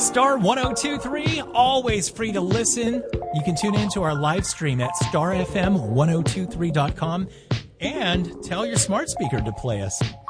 Star 1023, always free to listen. You can tune in to our live stream at starfm1023.com and tell your smart speaker to play us.